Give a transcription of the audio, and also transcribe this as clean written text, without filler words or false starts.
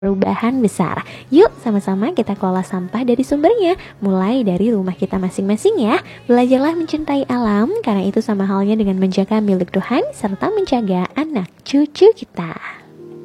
perubahan besar. Yuk sama-sama kita kelola sampah dari sumbernya, mulai dari rumah kita masing-masing ya. Belajarlah mencintai alam, karena itu sama halnya dengan menjaga milik Tuhan serta menjaga anak cucu kita.